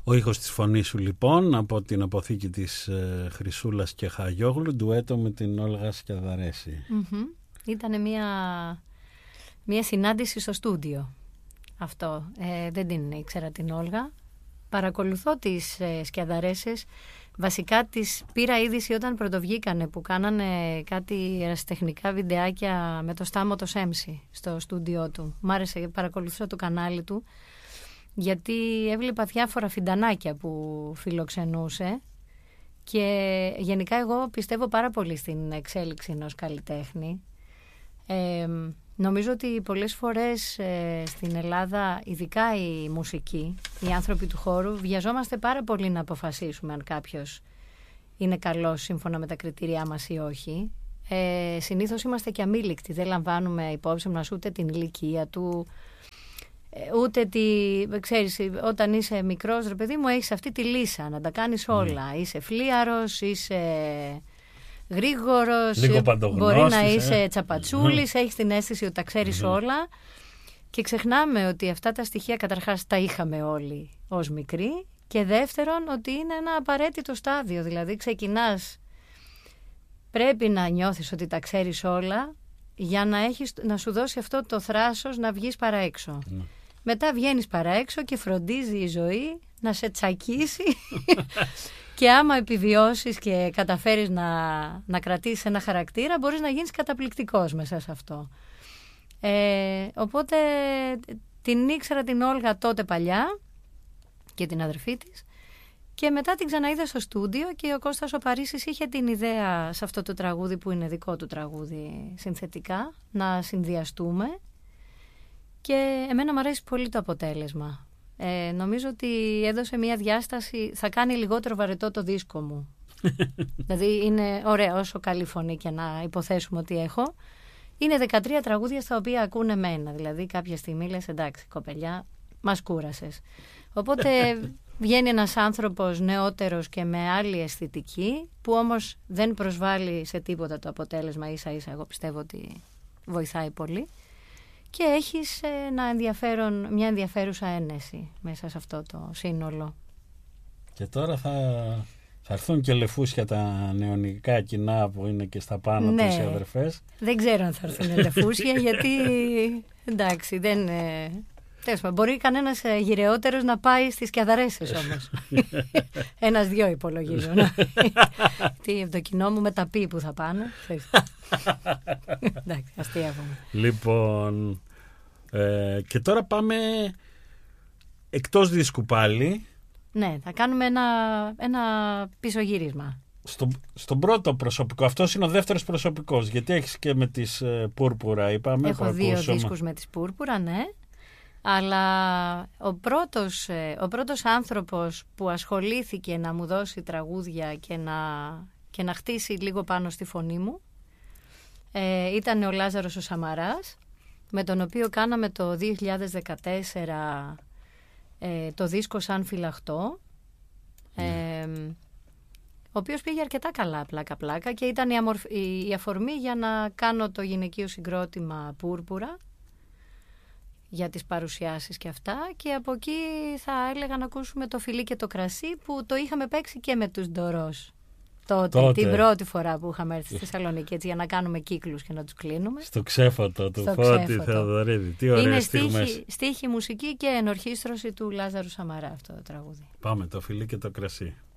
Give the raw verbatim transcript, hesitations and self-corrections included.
Ο ήχος της φωνής σου λοιπόν από την αποθήκη της ε, Χρυσούλας και Χαγιόγλου, ντουέτο με την Όλγα Σκιαδαρέση. Mm-hmm. Ήταν μια, μια συνάντηση στο στούντιο αυτό. Ε, δεν την ήξερα την Όλγα. Παρακολουθώ τις ε, Σκιαδαρέσες. Βασικά τις πήρα είδηση όταν πρωτοβγήκανε, που κάνανε κάτι ερασιτεχνικά βιντεάκια με το Στάμο το Σέμψη στο στούντιό του. Μ' άρεσε, παρακολουθούσα το κανάλι του, γιατί έβλεπα διάφορα φιντανάκια που φιλοξενούσε και γενικά εγώ πιστεύω πάρα πολύ στην εξέλιξη ενός καλλιτέχνη. Ε, νομίζω ότι πολλές φορές ε, στην Ελλάδα, ειδικά η μουσική, οι άνθρωποι του χώρου, βιαζόμαστε πάρα πολύ να αποφασίσουμε αν κάποιος είναι καλός σύμφωνα με τα κριτήριά μας ή όχι. Ε, συνήθως είμαστε και αμήλικτοι, δεν λαμβάνουμε υπόψη μας ούτε την ηλικία του, ούτε τη, ξέρεις, όταν είσαι μικρός, ρε παιδί μου, έχεις αυτή τη λύσα να τα κάνεις όλα. Mm. Είσαι φλίαρος, είσαι γρήγορος, μπορεί να είσαι ε. τσαπατσούλης, mm. έχεις την αίσθηση ότι τα ξέρεις mm. όλα, και ξεχνάμε ότι αυτά τα στοιχεία καταρχάς τα είχαμε όλοι ως μικροί, και δεύτερον ότι είναι ένα απαραίτητο στάδιο, δηλαδή ξεκινάς, πρέπει να νιώθεις ότι τα ξέρεις όλα για να, έχεις, να σου δώσει αυτό το θράσος να βγεις παρά έξω. Mm. Μετά βγαίνεις παρά έξω και φροντίζει η ζωή να σε τσακίσει και άμα επιβιώσεις και καταφέρεις να, να κρατήσεις ένα χαρακτήρα, μπορείς να γίνεις καταπληκτικός μέσα σε αυτό. Ε, οπότε την ήξερα την Όλγα τότε παλιά και την αδερφή της, και μετά την ξαναείδα στο στούντιο και ο Κώστας ο Παρίσης είχε την ιδέα σε αυτό το τραγούδι, που είναι δικό του τραγούδι συνθετικά, να συνδυαστούμε, και εμένα μου αρέσει πολύ το αποτέλεσμα. Ε, νομίζω ότι έδωσε μια διάσταση, θα κάνει λιγότερο βαρετό το δίσκο μου. Δηλαδή είναι ωραίο, όσο καλή φωνή και να υποθέσουμε ότι έχω. Είναι δεκατρία τραγούδια στα οποία ακούνε εμένα. Δηλαδή κάποια στιγμή λες, εντάξει κοπελιά, μας κούρασες. Οπότε βγαίνει ένας άνθρωπος νεότερος και με άλλη αισθητική, που όμως δεν προσβάλλει σε τίποτα το αποτέλεσμα, ίσα ίσα εγώ πιστεύω ότι βοηθάει πολύ. Και έχεις ένα ενδιαφέρον, μια ενδιαφέρουσα ένεση μέσα σε αυτό το σύνολο. Και τώρα θα, θα έρθουν και λεφούσια τα νεωνικά κοινά που είναι και στα πάνω ναι, τους οι αδερφές. Δεν ξέρω αν θα έρθουν λεφούσια γιατί εντάξει δεν... Τέσμα, μπορεί κανένας γυρεότερος να πάει στις Σκιαδαρέσες όμως. Ένας δυο υπολογίζω. Τι, από το κοινό μου με τα πι που θα πάνε. Εντάξει, αστείευομαι. Λοιπόν, ε, και τώρα πάμε εκτός δίσκου πάλι. Ναι, θα κάνουμε ένα, ένα πισωγύρισμα. Στο, στον πρώτο προσωπικό, αυτός είναι ο δεύτερος προσωπικός, γιατί έχεις και με τις ε, Πούρπουρα, είπαμε. Έχω δύο δίσκους με τις Πούρπουρα, ναι. Αλλά ο πρώτος, ο πρώτος άνθρωπος που ασχολήθηκε να μου δώσει τραγούδια και να, και να χτίσει λίγο πάνω στη φωνή μου ε, ήταν ο Λάζαρος ο Σαμαράς, με τον οποίο κάναμε το δύο χιλιάδες δεκατέσσερα ε, το δίσκο Σαν Φυλαχτό, ε, ο οποίος πήγε αρκετά καλά πλάκα πλάκα και ήταν η, αμορφ, η, η αφορμή για να κάνω το γυναικείο συγκρότημα Πούρπουρα για τις παρουσιάσεις και αυτά, και από εκεί θα έλεγα να ακούσουμε το Φιλί και το Κρασί, που το είχαμε παίξει και με τους Ντορός τότε, τότε. Την πρώτη φορά που είχαμε έρθει στη Θεσσαλονίκη, έτσι, για να κάνουμε κύκλους και να τους κλείνουμε. Στο ξέφωτο του Φώτη Θεοδωρίδη. Τι ωραίες στιγμές. Είναι στίχη, στίχη, μουσική και ενορχήστρωση του Λάζαρου Σαμαρά αυτό το τραγούδι. Πάμε, το Φιλί και το Κρασί.